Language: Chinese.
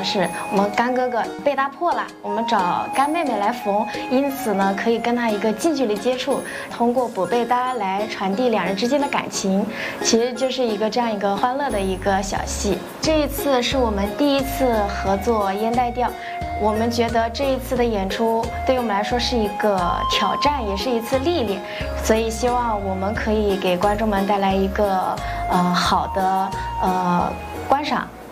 是我们干哥哥被搭破了，我们找干妹妹来缝，因此呢可以跟他一个近距离接触，通过补被搭来传递两人之间的感情，其实就是一个这样一个欢乐的一个小戏。这一次是我们第一次合作烟袋调，我们觉得这一次的演出对于我们来说是一个挑战，也是一次历练，所以希望我们可以给观众们带来一个好的观赏。